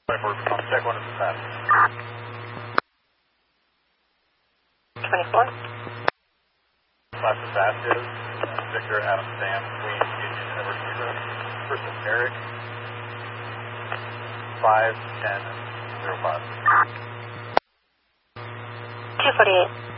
Check one is the fast. 24. Class of fast is Victor Adam Sam Queen Union Edward Zero. Person Eric 51005. 248.